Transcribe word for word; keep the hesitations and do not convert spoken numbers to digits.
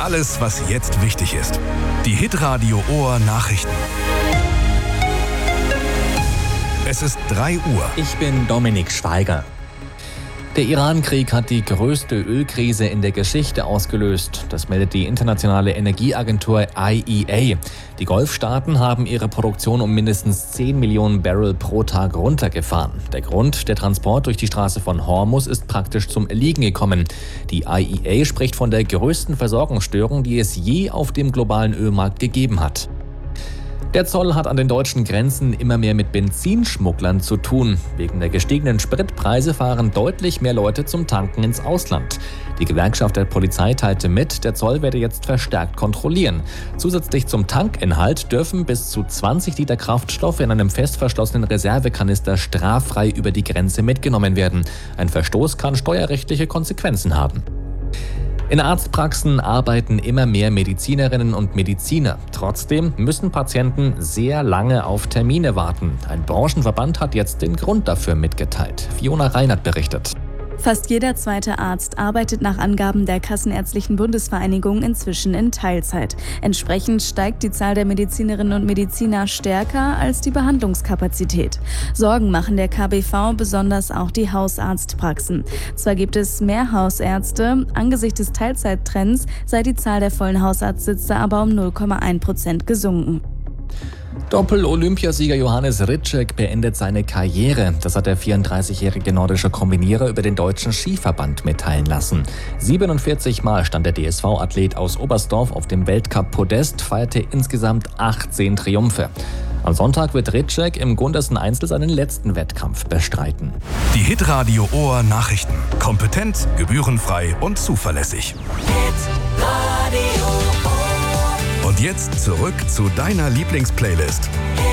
Alles, was jetzt wichtig ist. Die Hitradio Ohr Nachrichten. Es ist drei Uhr. Ich bin Dominik Schweiger. Der Iran-Krieg hat die größte Ölkrise in der Geschichte ausgelöst. Das meldet die internationale Energieagentur I E A. Die Golfstaaten haben ihre Produktion um mindestens zehn Millionen Barrel pro Tag runtergefahren. Der Grund, der Transport durch die Straße von Hormuz ist praktisch zum Erliegen gekommen. Die I E A spricht von der größten Versorgungsstörung, die es je auf dem globalen Ölmarkt gegeben hat. Der Zoll hat an den deutschen Grenzen immer mehr mit Benzinschmugglern zu tun. Wegen der gestiegenen Spritpreise fahren deutlich mehr Leute zum Tanken ins Ausland. Die Gewerkschaft der Polizei teilte mit, der Zoll werde jetzt verstärkt kontrollieren. Zusätzlich zum Tankinhalt dürfen bis zu zwanzig Liter Kraftstoff in einem fest verschlossenen Reservekanister straffrei über die Grenze mitgenommen werden. Ein Verstoß kann steuerrechtliche Konsequenzen haben. In Arztpraxen arbeiten immer mehr Medizinerinnen und Mediziner. Trotzdem müssen Patienten sehr lange auf Termine warten. Ein Branchenverband hat jetzt den Grund dafür mitgeteilt. Fiona Reinert berichtet. Fast jeder zweite Arzt arbeitet nach Angaben der Kassenärztlichen Bundesvereinigung inzwischen in Teilzeit. Entsprechend steigt die Zahl der Medizinerinnen und Mediziner stärker als die Behandlungskapazität. Sorgen machen der K B V besonders auch die Hausarztpraxen. Zwar gibt es mehr Hausärzte, angesichts des Teilzeittrends sei die Zahl der vollen Hausarztsitze aber um null Komma eins Prozent gesunken. Doppel-Olympiasieger Johannes Rycek beendet seine Karriere. Das hat der vierunddreißigjährige nordische Kombinierer über den Deutschen Skiverband mitteilen lassen. siebenundvierzig Mal stand der D S V-Athlet aus Oberstdorf auf dem Weltcup-Podest, feierte insgesamt achtzehn Triumphe. Am Sonntag wird Rycek im Gundersen Einzel seinen letzten Wettkampf bestreiten. Die Hitradio Ohr Nachrichten. Kompetent, gebührenfrei und zuverlässig. Und jetzt zurück zu deiner Lieblingsplaylist.